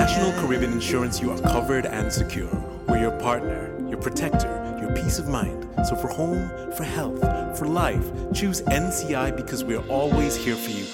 National Caribbean Insurance, you are covered and secure. We're your partner, your protector, your peace of mind. So for home, for health, for life, choose NCI because we're always here for you